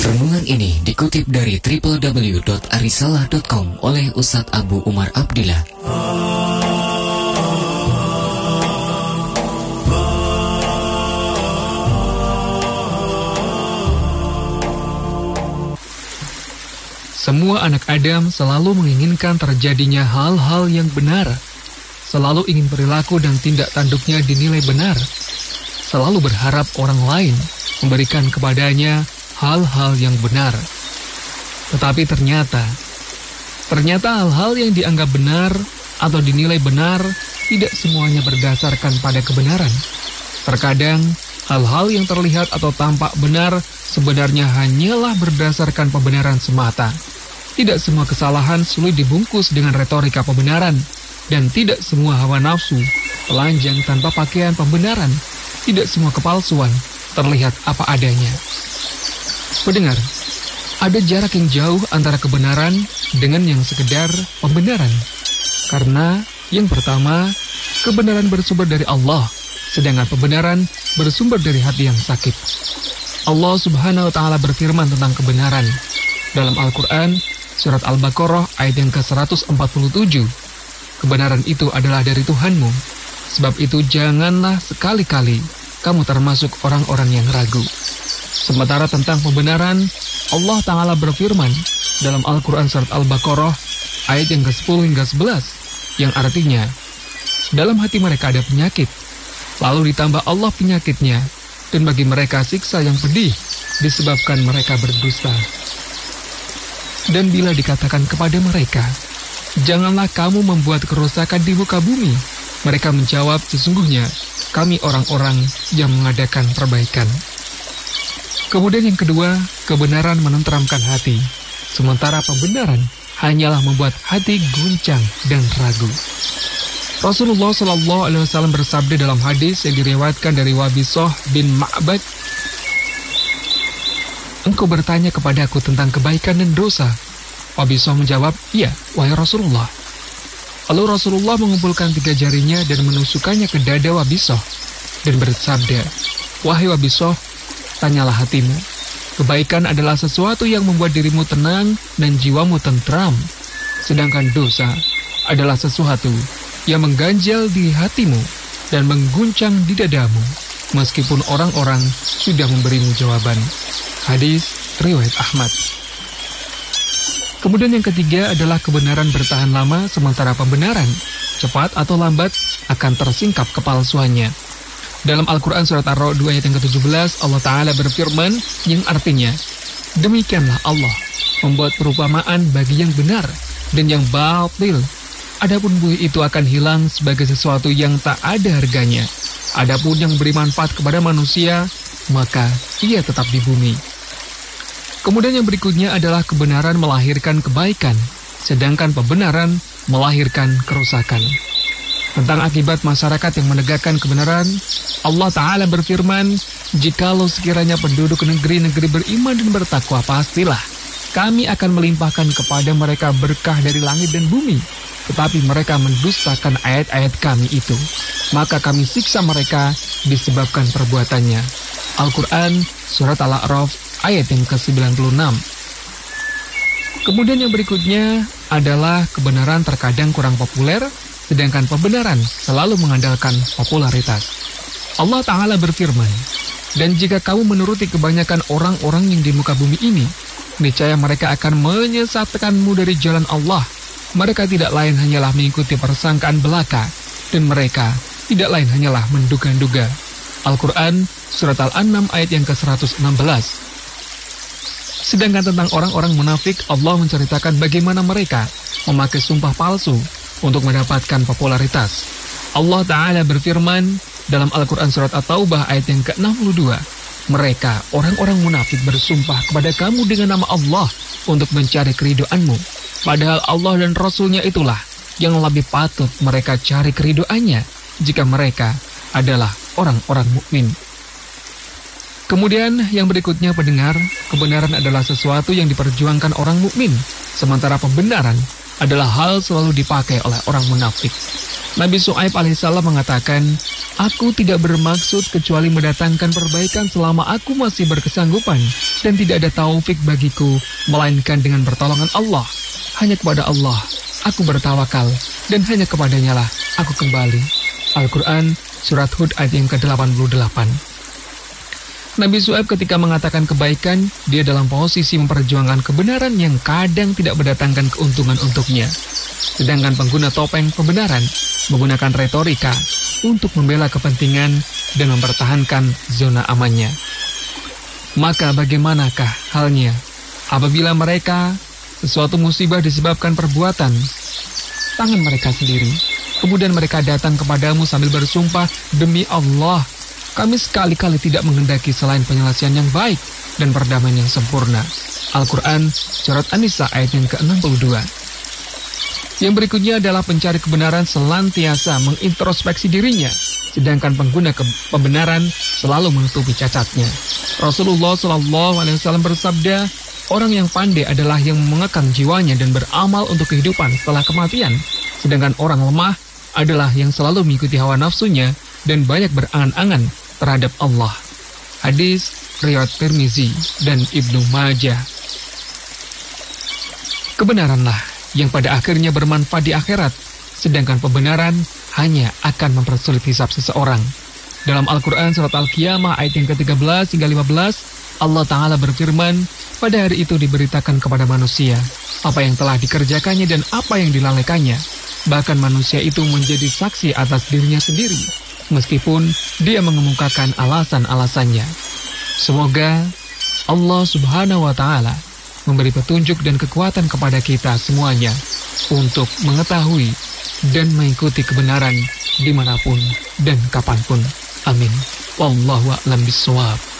Renungan ini dikutip dari www.arisalah.com oleh Ustadz Abu Umar Abdillah. Semua anak Adam selalu menginginkan terjadinya hal-hal yang benar, selalu ingin perilaku dan tindak tanduknya dinilai benar, selalu berharap orang lain memberikan kepadanya hal-hal yang benar. Tetapi ternyata hal-hal yang dianggap benar atau dinilai benar tidak semuanya berdasarkan pada kebenaran. Terkadang hal-hal yang terlihat atau tampak benar sebenarnya hanyalah berdasarkan pembenaran semata. Tidak semua kesalahan sulit dibungkus dengan retorika pembenaran, dan tidak semua hawa nafsu telanjang tanpa pakaian pembenaran. Tidak semua kepalsuan terlihat apa adanya. Pendengar, ada jarak yang jauh antara kebenaran dengan yang sekedar pembenaran. Karena yang pertama, kebenaran bersumber dari Allah, sedangkan pembenaran bersumber dari hati yang sakit. Allah Subhanahu wa Ta'ala berfirman tentang kebenaran dalam Al-Quran, surat Al-Baqarah ayat yang ke-147. Kebenaran itu adalah dari Tuhanmu, sebab itu janganlah sekali-kali kamu termasuk orang-orang yang ragu. Sementara tentang pembenaran, Allah Ta'ala berfirman dalam Al-Quran surat Al-Baqarah ayat yang ke-10 hingga 11, yang artinya, dalam hati mereka ada penyakit, lalu ditambah Allah penyakitnya, dan bagi mereka siksa yang pedih disebabkan mereka berdusta. Dan bila dikatakan kepada mereka, janganlah kamu membuat kerusakan di muka bumi, mereka menjawab, sesungguhnya kami orang-orang yang mengadakan perbaikan. Kemudian yang kedua, kebenaran menenteramkan hati, sementara pembenaran hanyalah membuat hati guncang dan ragu. Rasulullah SAW bersabda dalam hadis yang diriwayatkan dari Wabisah bin Ma'bad, "Engkau bertanya kepadaku tentang kebaikan dan dosa?" Wabisah menjawab, "Iya, wahai Rasulullah." Lalu Rasulullah mengumpulkan 3 jarinya dan menusukkannya ke dada Wabisah dan bersabda, "Wahai Wabisah, tanyalah hatimu. Kebaikan adalah sesuatu yang membuat dirimu tenang dan jiwamu tentram. Sedangkan dosa adalah sesuatu yang mengganjal di hatimu dan mengguncang di dadamu, meskipun orang-orang sudah memberimu jawaban." Hadis riwayat Ahmad. Kemudian yang ketiga adalah kebenaran bertahan lama, sementara pembenaran, cepat atau lambat, akan tersingkap kepalsuannya. Dalam Al-Quran surat Ar-Ra'd ayat yang ke-17, Allah Ta'ala berfirman yang artinya, "Demikianlah Allah membuat perumpamaan bagi yang benar dan yang batil. Adapun bumi itu akan hilang sebagai sesuatu yang tak ada harganya. Adapun yang beri manfaat kepada manusia, maka ia tetap di bumi." Kemudian yang berikutnya adalah kebenaran melahirkan kebaikan, sedangkan pembenaran melahirkan kerusakan. Tentang akibat masyarakat yang menegakkan kebenaran, Allah Ta'ala berfirman, "Jikalau sekiranya penduduk negeri-negeri beriman dan bertakwa, pastilah kami akan melimpahkan kepada mereka berkah dari langit dan bumi. Tetapi mereka mendustakan ayat-ayat kami itu, maka kami siksa mereka disebabkan perbuatannya." Al-Quran surat Al-A'raf ayat yang ke-96. Kemudian yang berikutnya adalah kebenaran terkadang kurang populer, sedangkan pembenaran selalu mengandalkan popularitas. Allah Ta'ala berfirman, "Dan jika kamu menuruti kebanyakan orang-orang yang di muka bumi ini, niscaya mereka akan menyesatkanmu dari jalan Allah. Mereka tidak lain hanyalah mengikuti persangkaan belaka, dan mereka tidak lain hanyalah menduga-duga." Al-Quran surat Al-An'am ayat yang ke-116. Sedangkan tentang orang-orang munafik, Allah menceritakan bagaimana mereka memakai sumpah palsu untuk mendapatkan popularitas. Allah Ta'ala berfirman dalam Al-Quran surat At-Taubah ayat yang ke-62, "Mereka, orang-orang munafik bersumpah kepada kamu dengan nama Allah untuk mencari keridhoanmu. Padahal Allah dan Rasulnya itulah yang lebih patut mereka cari keridhoannya jika mereka adalah orang-orang mukmin." Kemudian yang berikutnya, pendengar, kebenaran adalah sesuatu yang diperjuangkan orang mukmin, sementara pembenaran adalah hal selalu dipakai oleh orang munafik. Nabi Syuaib alaihissalam mengatakan, "Aku tidak bermaksud kecuali mendatangkan perbaikan selama aku masih berkesanggupan, dan tidak ada taufik bagiku, melainkan dengan pertolongan Allah. Hanya kepada Allah aku bertawakal, dan hanya kepadanya lah aku kembali." Al-Quran, Surat Hud ayat yang ke-88. Nabi Syuaib ketika mengatakan kebaikan, dia dalam posisi memperjuangkan kebenaran yang kadang tidak mendatangkan keuntungan untuknya. Sedangkan pengguna topeng kebenaran menggunakan retorika untuk membela kepentingan dan mempertahankan zona amannya. Maka bagaimanakah halnya apabila mereka sesuatu musibah disebabkan perbuatan tangan mereka sendiri, kemudian mereka datang kepadamu sambil bersumpah, "Demi Allah, kami sekali-kali tidak menghendaki selain penyelesaian yang baik dan perdamaian yang sempurna." Al-Quran, Surat An-Nisa ayat yang ke-62. Yang berikutnya adalah pencari kebenaran senantiasa mengintrospeksi dirinya, sedangkan pengguna pembenaran selalu menutupi cacatnya. Rasulullah SAW bersabda, "Orang yang pandai adalah yang mengekang jiwanya dan beramal untuk kehidupan setelah kematian, sedangkan orang lemah adalah yang selalu mengikuti hawa nafsunya dan banyak berangan-angan terhadap Allah." Hadis riwayat Tirmizi dan Ibnu Majah. Kebenaranlah yang pada akhirnya bermanfaat di akhirat, sedangkan pembenaran hanya akan mempersulit hisab seseorang. Dalam Al-Quran Surat Al-Qiyamah ayat yang ke-13 hingga 15, Allah Ta'ala berfirman, "Pada hari itu diberitakan kepada manusia apa yang telah dikerjakannya dan apa yang dilalaikannya. Bahkan manusia itu menjadi saksi atas dirinya sendiri, meskipun dia mengemukakan alasan-alasannya." Semoga Allah Subhanahu wa Ta'ala memberi petunjuk dan kekuatan kepada kita semuanya untuk mengetahui dan mengikuti kebenaran dimanapun dan kapanpun. Amin. Wallahu a'lam bishawab.